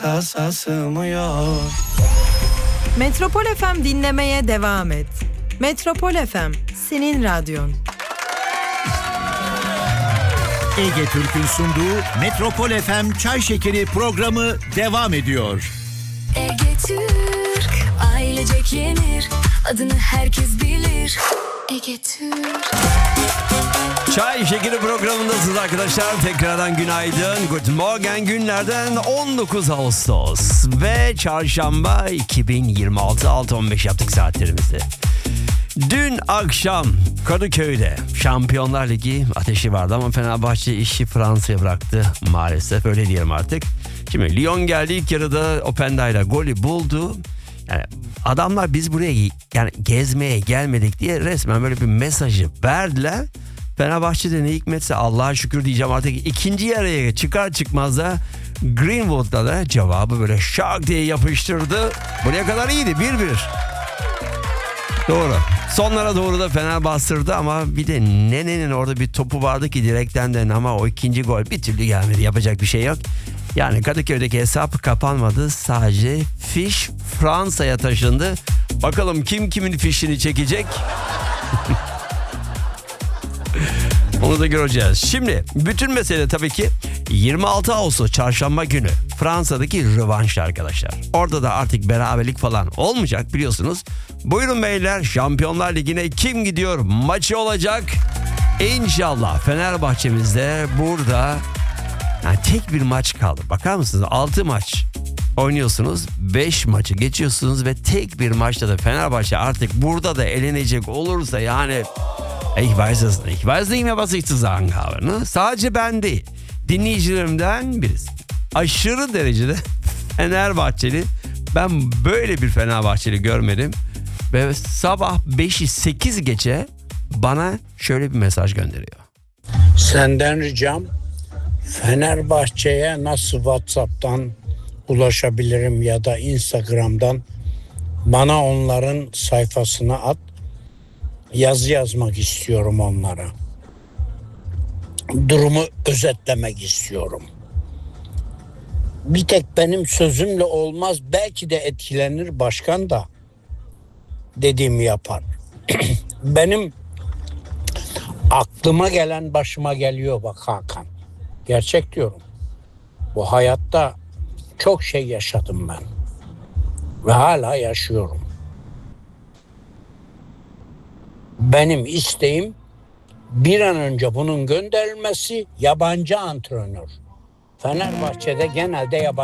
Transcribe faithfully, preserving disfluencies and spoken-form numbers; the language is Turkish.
asa sığmıyor. Metropol F M dinlemeye devam et. Metropol F M, senin radyon. Ege Türk'ün sunduğu Metropol F M Çay Şekeri programı devam ediyor. Ege Türk, ailecek yenir, adını herkes bilir. Ege Türk. Çay Şekeri programındasınız arkadaşlar. Tekrardan günaydın. Good morning, günlerden on dokuz Ağustos ve çarşamba iki bin yirmi altı, altı on beş yaptık saatlerimizi. Dün akşam Kadıköy'de Şampiyonlar Ligi ateşi vardı ama Fenerbahçe işi Fransa'ya bıraktı maalesef, öyle diyelim artık. Şimdi Lyon geldi, ilk yarıda Openda'yla golü buldu. Yani adamlar biz buraya yani gezmeye gelmedik diye resmen böyle bir mesajı verdiler. Fenerbahçe'de ne hikmetse Allah'a şükür diyeceğim artık, ikinci yarıya çıkar çıkmaz da Greenwood'da da cevabı böyle şak diye yapıştırdı. Buraya kadar iyiydi, bir bir. Doğru. Sonlara doğru da Fener bastırdı ama bir de Nene'nin orada bir topu vardı ki direkten de, ama o ikinci gol bir türlü gelmedi. Yapacak bir şey yok. Yani Kadıköy'deki hesap kapanmadı. Sadece fiş Fransa'ya taşındı. Bakalım kim kimin fişini çekecek? Onu da göreceğiz. Şimdi bütün mesele tabii ki yirmi altı Ağustos çarşamba günü Fransa'daki rövanş arkadaşlar. Orada da artık beraberlik falan olmayacak biliyorsunuz. Buyurun beyler, Şampiyonlar Ligi'ne kim gidiyor maçı olacak. İnşallah Fenerbahçe'mizde burada yani tek bir maç kaldı. Bakar mısınız, altı maç oynuyorsunuz, beş maçı geçiyorsunuz ve tek bir maçta da Fenerbahçe artık burada da elenecek olursa yani ich weiß es nicht. Ich weiß nicht mehr, was ich zu sagen habe. Ne? Sadece ben değil, dinleyicilerimden birisi. Aşırı derecede Fenerbahçeli. Ben böyle bir Fenerbahçeli görmedim. Ve sabah beşi sekiz geçe bana şöyle bir mesaj gönderiyor. Senden ricam, Fenerbahçe'ye nasıl WhatsApp'tan ulaşabilirim ya da Instagram'dan bana onların sayfasına at. Yazı yazmak istiyorum onlara. Durumu özetlemek istiyorum. Bir tek benim sözümle olmaz. Belki de etkilenir, başkan da dediğimi yapar. Benim aklıma gelen başıma geliyor bak Hakan. Gerçek diyorum. Bu hayatta çok şey yaşadım ben. Ve hala yaşıyorum. Benim isteğim bir an önce bunun gönderilmesi, yabancı antrenör. Fenerbahçe'de genelde yabancı